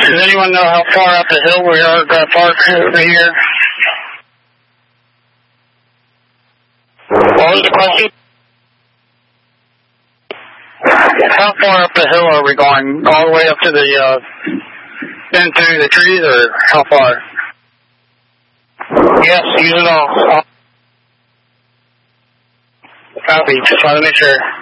Does anyone know how far up the hill we are going to park over here? What was the question? How far up the hill are we going? All the way up to the, into the trees, or how far? Yes, use it all. Copy. Just want to make sure.